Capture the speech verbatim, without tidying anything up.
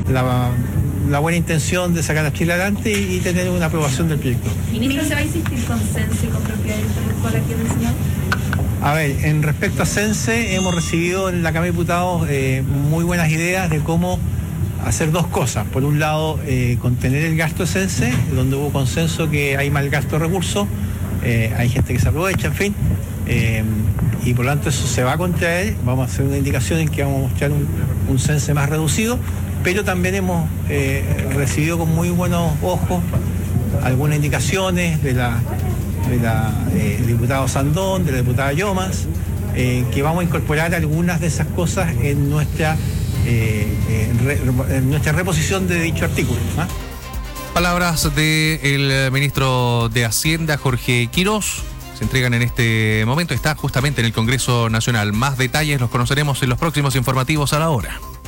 la, la buena intención de sacar a Chile adelante y, y tener una aprobación del proyecto. Ministro, ¿se va a insistir con Sense y con propiedad intelectual aquí en el Senado? A ver, en respecto a Sense, hemos recibido en la Cámara de Diputados eh, muy buenas ideas de cómo hacer dos cosas. Por un lado, eh, contener el gasto de Sense, donde hubo consenso que hay mal gasto de recursos, eh, hay gente que se aprovecha, en fin, eh, y por lo tanto eso se va a contraer. Vamos a hacer una indicación en que vamos a mostrar un, un Sense más reducido, pero también hemos eh, recibido con muy buenos ojos algunas indicaciones de la, de la eh, diputada Sandón, de la diputada Llomas, eh, que vamos a incorporar algunas de esas cosas en nuestra Eh, eh, re, en nuestra reposición de dicho artículo. ¿Ah? Palabras del ministro de Hacienda, Jorge Quirós, se entregan en este momento, está justamente en el Congreso Nacional. Más detalles los conoceremos en los próximos informativos a la hora.